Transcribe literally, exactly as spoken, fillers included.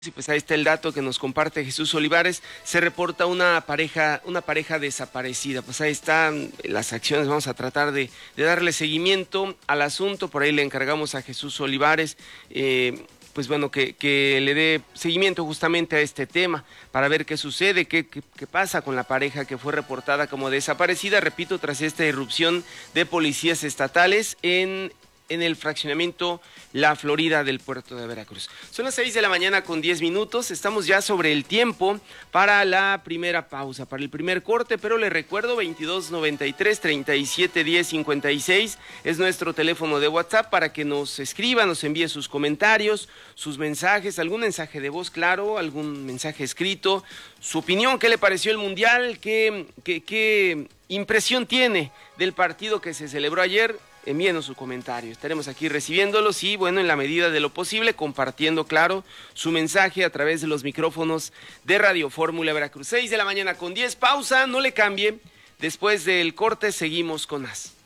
Sí, pues ahí está el dato que nos comparte Jesús Olivares. Se reporta una pareja, una pareja desaparecida. Pues ahí están las acciones. Vamos a tratar de, de darle seguimiento al asunto. Por ahí le encargamos a Jesús Olivares, eh, pues bueno, que, que le dé seguimiento justamente a este tema para ver qué sucede, qué, qué, qué pasa con la pareja que fue reportada como desaparecida. Repito, tras esta irrupción de policías estatales en en el fraccionamiento La Florida del puerto de Veracruz. Son las seis de la mañana con diez minutos, estamos ya sobre el tiempo para la primera pausa, para el primer corte, pero le recuerdo veintidós noventa y tres, treinta y siete diez, cincuenta y seis es nuestro teléfono de WhatsApp para que nos escriba, nos envíe sus comentarios, sus mensajes, algún mensaje de voz, claro, algún mensaje escrito, su opinión, qué le pareció el Mundial, qué, qué, qué impresión tiene del partido que se celebró ayer. Envíenos su comentario, estaremos aquí recibiéndolos y bueno, en la medida de lo posible, compartiendo, claro, su mensaje a través de los micrófonos de Radio Fórmula Veracruz. seis de la mañana con diez, pausa, no le cambie, después del corte seguimos con más.